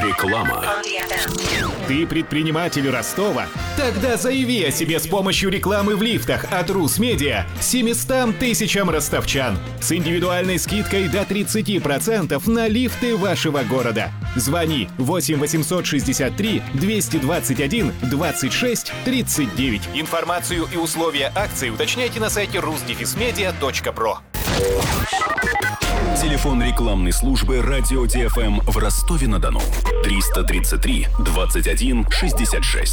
Реклама. Ты предприниматель Ростова? Тогда заяви о себе с помощью рекламы в лифтах от Русмедиа 700 тысячам ростовчан с индивидуальной скидкой до 30% на лифты вашего города. Звони 8 863 221 26 39. Информацию и условия акции уточняйте на сайте rusdefismedia.pro. Телефон рекламной службы «Радио ДФМ» в Ростове-на-Дону. 333 21 66.